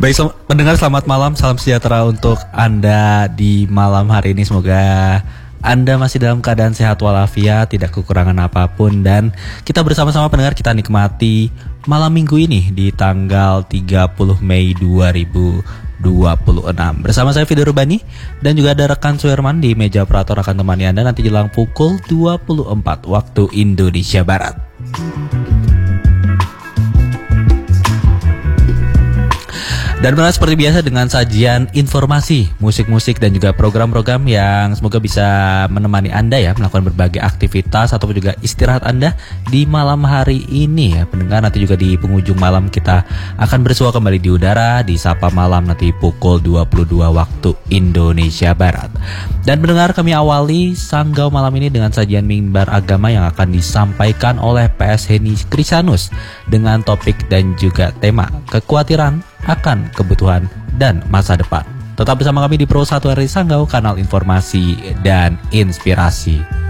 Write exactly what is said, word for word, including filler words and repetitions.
Baik sel- pendengar, selamat malam, salam sejahtera untuk Anda di malam hari ini. Semoga Anda masih dalam keadaan sehat walafiat, tidak kekurangan apapun. Dan kita bersama-sama pendengar, kita nikmati malam minggu ini di tanggal tiga puluh Mei dua ribu dua puluh enam. Bersama saya Fidi Rubani dan juga ada rekan Suherman di meja operator akan temani Anda nanti jelang pukul dua puluh empat waktu Indonesia Barat. Dan benar seperti biasa dengan sajian informasi, musik-musik dan juga program-program yang semoga bisa menemani Anda ya melakukan berbagai aktivitas ataupun juga istirahat Anda di malam hari ini ya pendengar. Nanti juga di penghujung malam kita akan bersua kembali di udara di Sapa Malam nanti pukul dua puluh dua waktu Indonesia Barat. Dan pendengar, kami awali Sanggau malam ini dengan sajian mimbar agama yang akan disampaikan oleh P S Heni Krisanus dengan topik dan juga tema kekhawatiran akan kebutuhan dan masa depan. Tetap bersama kami di Pro satu R I Sanggau, kanal informasi dan inspirasi.